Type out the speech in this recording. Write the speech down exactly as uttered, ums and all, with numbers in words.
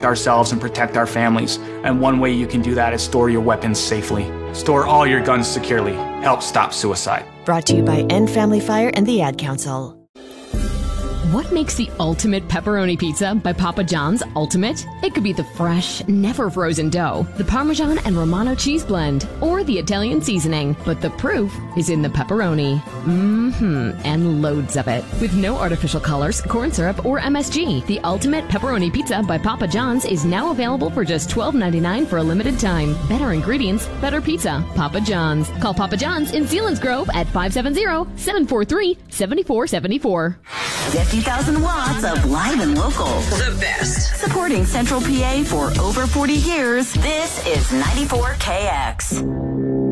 ourselves and protect our families. And one way you can do that is store your weapons safely. Store all your guns securely. Help stop suicide. Brought to you by End Family Fire and the Ad Council. What makes the ultimate pepperoni pizza by Papa John's ultimate? It could be the fresh, never frozen dough, the Parmesan and Romano cheese blend, or the Italian seasoning. But the proof is in the pepperoni. Mmm-hmm, and loads of it. With no artificial colors, corn syrup, or M S G, the ultimate pepperoni pizza by Papa John's is now available for just twelve ninety-nine for a limited time. Better ingredients, better pizza. Papa John's. Call Papa John's in Selinsgrove at five seven zero, seven four three, seven four seven four. fifty thousand watts of live and local. The best. Supporting Central P A for over forty years, this is ninety-four K X.